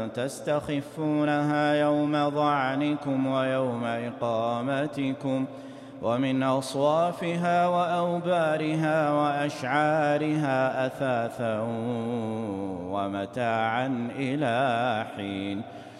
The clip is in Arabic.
تستخفونها يوم ظعنكم ويوم إقامتكم ومن أصوافها وأوبارها وأشعارها أثاثا ومتاعا إلى حين